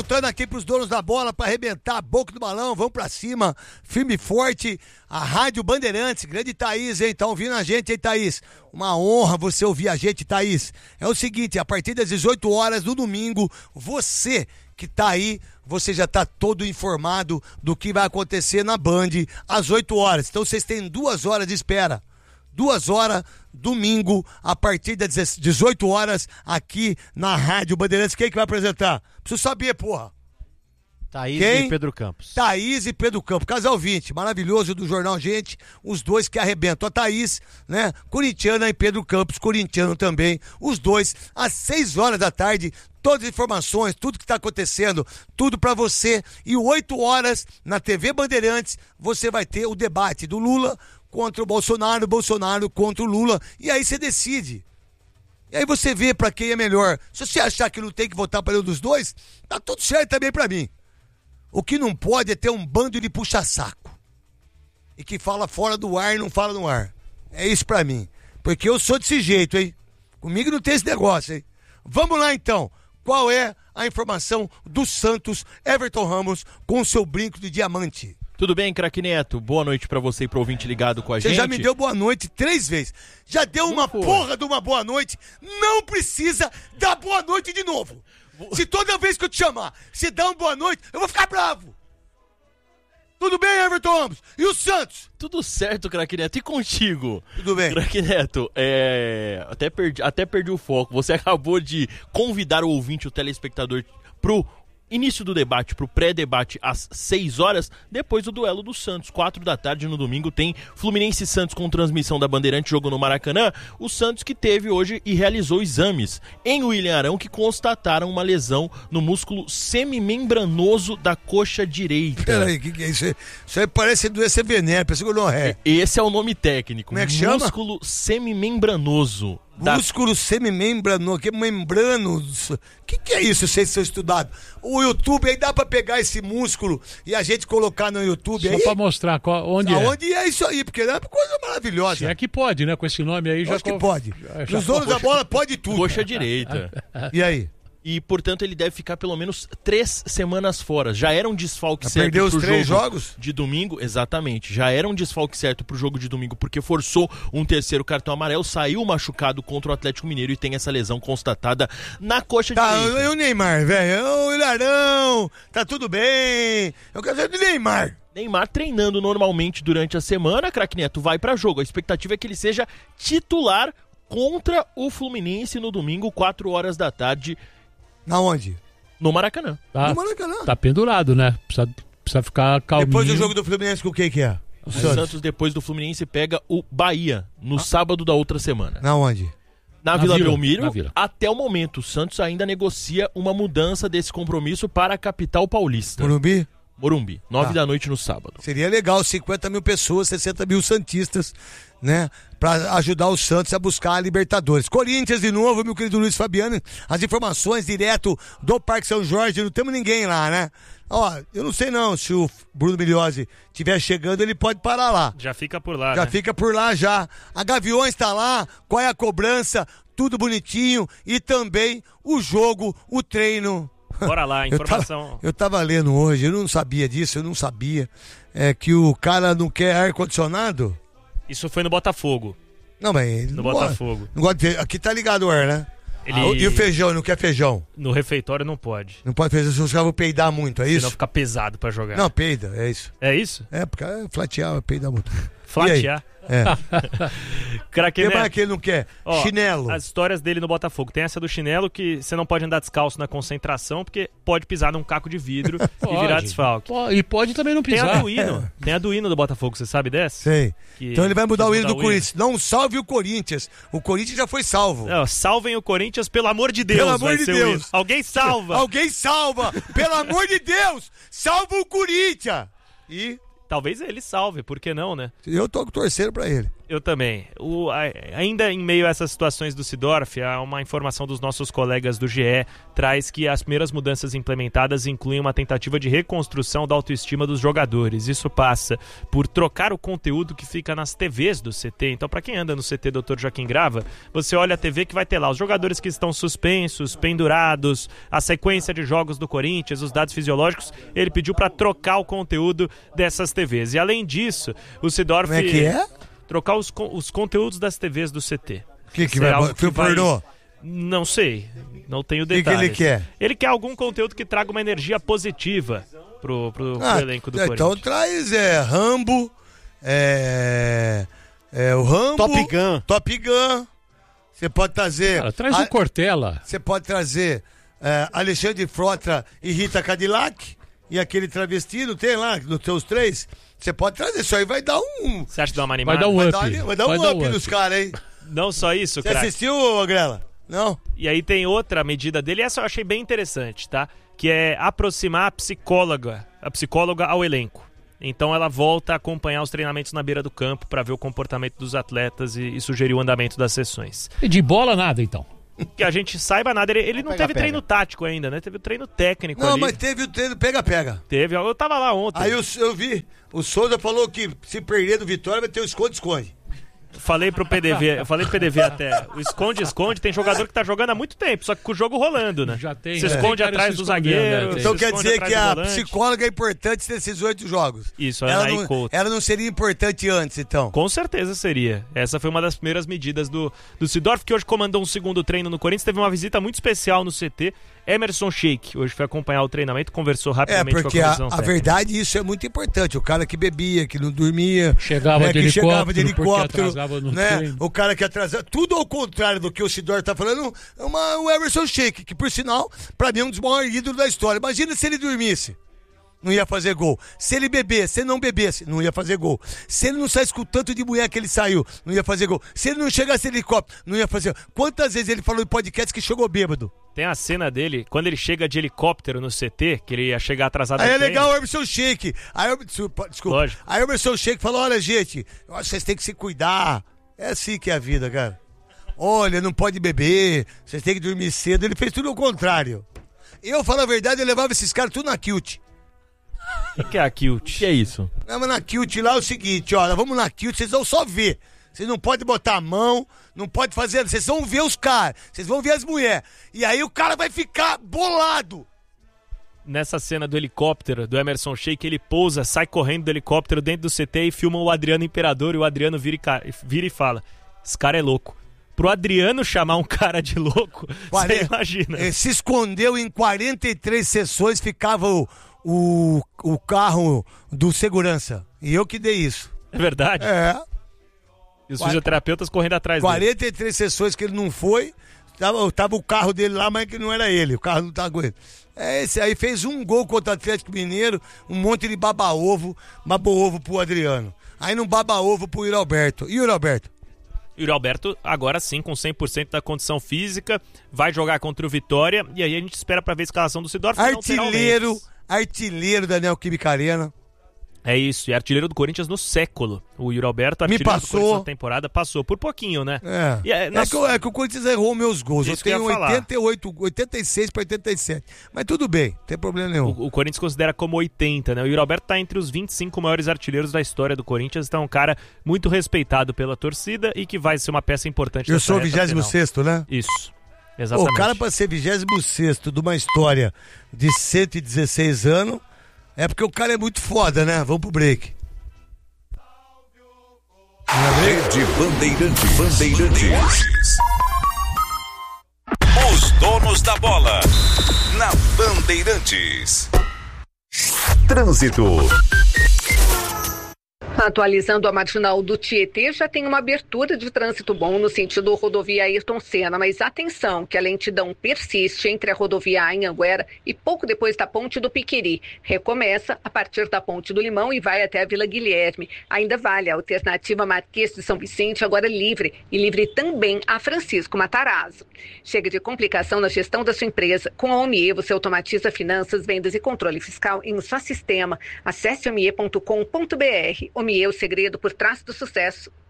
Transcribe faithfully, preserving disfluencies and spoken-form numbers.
Voltando aqui pros donos da bola pra arrebentar a boca do balão, vamos pra cima, firme e forte, a Rádio Bandeirantes, grande Thaís, hein, tá ouvindo a gente, hein, Thaís? Uma honra você ouvir a gente, Thaís. É o seguinte, a partir das dezoito horas do domingo, você que tá aí, você já tá todo informado do que vai acontecer na Band às oito horas, então vocês têm duas horas de espera. Duas horas, domingo, a partir das dezoito horas, aqui na Rádio Bandeirantes. Quem que vai apresentar? Preciso saber, porra. Thaís Quem? e Pedro Campos. Thaís e Pedro Campos, casal vinte, maravilhoso do Jornal Gente, os dois que arrebentam. A Thaís, né, corintiana, e Pedro Campos, corintiano também, os dois, às seis horas da tarde, todas as informações, tudo que está acontecendo, tudo para você. E oito horas, na T V Bandeirantes, você vai ter o debate do Lula contra o Bolsonaro, Bolsonaro contra o Lula, e aí você decide. E aí você vê pra quem é melhor. Se você achar que não tem que votar para nenhum dos dois, tá tudo certo também pra mim. O que não pode é ter um bando de puxa-saco. E que fala fora do ar e não fala no ar. É isso pra mim. Porque eu sou desse jeito, hein? Comigo não tem esse negócio, hein? Vamos lá então. Qual é a informação do Santos, Everton Ramos, com o seu brinco de diamante? Tudo bem, craque Neto? Boa noite pra você e pro ouvinte ligado com a você gente. Você já me deu boa noite três vezes. Já deu uma porra de uma boa noite. Não precisa dar boa noite de novo. Se toda vez que eu te chamar, você dá uma boa noite, eu vou ficar bravo. Tudo bem, Everton Ramos? E o Santos? Tudo certo, craque Neto. E contigo? Tudo bem. Craque Neto, é... até, perdi, até perdi o foco. Você acabou de convidar o ouvinte, o telespectador, pro início do debate, pro pré-debate às seis horas, depois do duelo do Santos. quatro da tarde no domingo tem Fluminense e Santos com transmissão da Bandeirante, jogo no Maracanã. O Santos que teve hoje e realizou exames em William Arão que constataram uma lesão no músculo semimembranoso da coxa direita. Peraí, o que, que é isso? Isso aí parece doença venérea, parece gonorreia. Esse é o nome técnico. Como é que chama? Músculo semimembranoso. Da... Músculo semimembranoso, que membrano. O que, que é isso, vocês são estudados? O YouTube aí dá pra pegar esse músculo e a gente colocar no YouTube Só aí? pra mostrar qual, onde é. Onde é isso aí, porque é uma coisa maravilhosa. Se é que pode, né? Com esse nome aí já... Acho que pode. Já, já Nos donos da bola pode tudo. Coxa direita. E aí? E, portanto, ele deve ficar pelo menos três semanas fora. Já era um desfalque certo perdeu os pro três jogo jogos? de domingo. Exatamente. Já era um desfalque certo pro jogo de domingo, porque forçou um terceiro cartão amarelo, saiu machucado contra o Atlético Mineiro e tem essa lesão constatada na coxa tá, direita. E o Neymar, velho? O Ilharão, tá tudo bem. Eu quero saber do Neymar. Neymar treinando normalmente durante a semana, craque Neto, vai pra jogo. A expectativa é que ele seja titular contra o Fluminense no domingo, quatro horas da tarde. Na onde? No Maracanã. Tá, no Maracanã. Tá pendurado, né? Precisa, precisa ficar calminho. Depois do jogo do Fluminense, com o que que é? O, o Santos. Santos, depois do Fluminense, pega o Bahia no ah. sábado da outra semana. Na onde? Na, na Vila, Vila Belmiro. Na Vila. Até o momento, o Santos ainda negocia uma mudança desse compromisso para a capital paulista. Morumbi? Morumbi, nove ah. da noite no sábado. Seria legal, cinquenta mil pessoas, sessenta mil santistas, né? Pra ajudar o Santos a buscar a Libertadores. Corinthians de novo, meu querido Luiz Fabiano. As informações direto do Parque São Jorge, não temos ninguém lá, né? Ó, eu não sei não, se o Bruno Migliozzi estiver chegando, ele pode parar lá. Já fica por lá, Já né? fica por lá já. A Gaviões tá lá, qual é a cobrança, tudo bonitinho. E também o jogo, o treino. Bora lá, informação. Eu tava, eu tava lendo hoje, eu não sabia disso, eu não sabia. É que o cara não quer ar-condicionado. Isso foi no Botafogo. Não, mas ele no não Botafogo. Gosta, não gosta de, aqui tá ligado o ar, né? Ele... Ah, e o feijão, não quer feijão? No refeitório não pode. Não pode feijão, se os caras vão peidar muito, é isso? Senão fica pesado pra jogar. Não, peida, é isso. É isso? É, porque é flatear, peida muito. Flatear? É. Craque Neto. Que ele não quer? Ó, chinelo. As histórias dele no Botafogo. Tem essa do chinelo que você não pode andar descalço na concentração porque pode pisar num caco de vidro e virar desfalque. Pode, e pode também não pisar. Tem a do hino. É. Tem a do hino do Botafogo, você sabe dessa? Sei. Que então ele vai mudar o hino do hino. Corinthians. Não salve o Corinthians. O Corinthians já foi salvo. Não, salvem o Corinthians, pelo amor de Deus. Pelo amor de Deus. Alguém salva. Alguém salva. Pelo amor de Deus. Salva o Corinthians. E... Talvez ele salve, por que não, né? Eu tô torcendo pra ele. Eu também. O, a, ainda em meio a essas situações do Seedorf, há uma informação dos nossos colegas do G E, traz que as primeiras mudanças implementadas incluem uma tentativa de reconstrução da autoestima dos jogadores. Isso passa por trocar o conteúdo que fica nas T Vs do C T. Então, para quem anda no C T doutor Joaquim Grava, você olha a T V que vai ter lá os jogadores que estão suspensos, pendurados, a sequência de jogos do Corinthians, os dados fisiológicos. Ele pediu para trocar o conteúdo dessas T Vs. E além disso, o Seedorf... Como é que é? Trocar os, os conteúdos das T Vs do C T. O que que vai... Fio pornô? Não sei, não tenho O que, detalhes. que ele quer? Ele quer algum conteúdo que traga uma energia positiva pro, pro, pro Ah, elenco do então Corinthians. Então traz é, Rambo, é, é, o Rambo... Top Gun. Top Gun. Você pode trazer... Cara, traz a- o Cortella. Você pode trazer é, Alexandre Frota e Rita Cadillac e aquele travesti, não tem lá, nos seus três? Você pode trazer, isso aí vai dar um... Você acha que dá uma Vai animada? dar um Vai up. dar, uma- vai dar um Vai dar up um nos up. caras, hein? Não só isso, Você craque. assistiu, Grela? Não? E aí tem outra medida dele, essa eu achei bem interessante, tá? Que é aproximar a psicóloga, a psicóloga ao elenco. Então ela volta a acompanhar os treinamentos na beira do campo para ver o comportamento dos atletas e, e sugerir o andamento das sessões. E de bola nada, então. Que a gente saiba nada, ele, ele não Pega, teve pega. treino tático ainda, né? Teve o treino técnico Não, ali. mas teve o treino pega-pega. Teve, eu tava lá ontem. Aí eu, eu vi, o Souza falou que se perder do Vitória vai ter o esconde-esconde. Falei pro P D V, eu falei pro P D V até, o esconde-esconde tem jogador que tá jogando há muito tempo, só que com o jogo rolando, né? Já tem, Se né? esconde Tem cara atrás se do escondendo, zagueiro. né? se Então quer esconde dizer atrás que do a volante. psicóloga é importante nesses oito jogos. Isso, a ela Anaí não, Couto. ela não seria importante antes, então. Com certeza seria. Essa foi uma das primeiras medidas do, do Seedorf, que hoje comandou um segundo treino no Corinthians. Teve uma visita muito especial no C T. Emerson Sheik, hoje foi acompanhar o treinamento, conversou É, rapidamente porque com a a, comissão a técnica. verdade, isso é muito importante. O cara que bebia, que não dormia, Chegava né, de que chegava de helicóptero, porque helicóptero, atrasava no né? treino. O cara que atrasava, tudo ao contrário do que o Sidor tá falando, é uma, o Emerson Sheik, que por sinal, pra mim é um dos maiores ídolos da história. Imagina se ele dormisse. Não ia fazer gol. Se ele bebesse, se ele não bebesse, não ia fazer gol. Se ele não saísse com o tanto de mulher que ele saiu, não ia fazer gol. Se ele não chegasse de helicóptero, não ia fazer gol. Quantas vezes ele falou em podcast que chegou bêbado? Tem a cena dele, quando ele chega de helicóptero no C T, que ele ia chegar atrasado Aí no é treino. legal o Emerson Sheik. Aí, desculpa, desculpa. Lógico. Aí o Emerson Sheik falou: olha, gente, eu acho que vocês têm que se cuidar. É assim que é a vida, cara. Olha, não pode beber, vocês têm que dormir cedo. Ele fez tudo ao contrário. Eu, falo a verdade, eu levava esses caras tudo na Kilt. O que é a Kilt? que é isso? Não, mas na Kilt lá é o seguinte, ó, nós vamos na Kilt, vocês vão só ver. Vocês não podem botar a mão, não pode fazer, vocês vão ver os caras, vocês vão ver as mulheres. E aí o cara vai ficar bolado. Nessa cena do helicóptero, do Emerson Sheik, ele pousa, sai correndo do helicóptero dentro do C T e filma o Adriano Imperador, e o Adriano vira e, ca- vira e fala, esse cara é louco. Pro Adriano chamar um cara de louco, Quare- você imagina. Eh, Se escondeu em quarenta e três sessões, ficava o, o, o carro do segurança. E eu que dei isso. É verdade? É. E os fisioterapeutas correndo atrás dele. quarenta e três sessões que ele não foi, tava, tava o carro dele lá, mas que não era ele, o carro não tava com ele. É, esse aí fez um gol contra o Atlético Mineiro, um monte de baba-ovo, baba-ovo pro Adriano. Aí não baba-ovo pro Yuri Alberto. E o Yuri Alberto? Yuri Alberto, agora sim, com cem por cento da condição física, vai jogar contra o Vitória, e aí a gente espera pra ver a escalação do Sidorf. que não terá o Artilheiro, Mendes. artilheiro da Neoquímica Arena. É isso, e artilheiro do Corinthians no século. O Yuri Alberto, Me artilheiro do passou. Corinthians na temporada, passou por pouquinho, né? É. E é, É, nós- que, o- é que o Corinthians errou meus gols. Isso eu que eu tenho ia falar. oitenta e oito, oitenta e seis para oitenta e sete. Mas tudo bem, não tem problema nenhum. O, o Corinthians considera como oitenta, né? O Yuri Alberto tá entre os vinte e cinco maiores artilheiros da história do Corinthians, então é um cara muito respeitado pela torcida e que vai ser uma peça importante. Eu nessa sou o reta vigésimo final. sexto, né? Isso, exatamente. O cara, pra ser vigésimo sexto de uma história de cento e dezesseis anos, é porque o cara é muito foda, né? Vamos pro break. Rede Bandeirantes. Bandeirantes. Os donos da bola. Na Bandeirantes. Trânsito. Atualizando a marginal do Tietê, já tem uma abertura de trânsito bom no sentido rodovia Ayrton Senna, mas atenção que a lentidão persiste entre a rodovia Anhanguera e pouco depois da ponte do Piqueri. Recomeça a partir da ponte do Limão e vai até a Vila Guilherme. Ainda vale a alternativa Marquês de São Vicente, agora livre, e livre também a Francisco Matarazzo. Chega de complicação na gestão da sua empresa. Com a Omie, você automatiza finanças, vendas e controle fiscal em um só sistema. Acesse omie ponto com ponto br. Omie, o segredo por trás do sucesso.